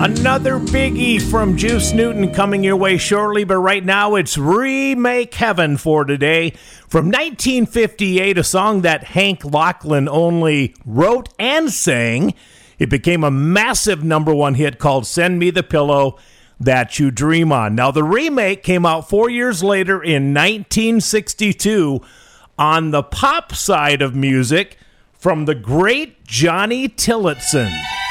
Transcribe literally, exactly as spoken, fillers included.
Another biggie from Juice Newton coming your way shortly, but right now it's Remake Heaven for today. From nineteen fifty-eight, a song that Hank Locklin only wrote and sang. It became a massive number one hit called Send Me the Pillow That You Dream On. Now, the remake came out four years later in nineteen sixty-two on the pop side of music from the great Johnny Tillotson.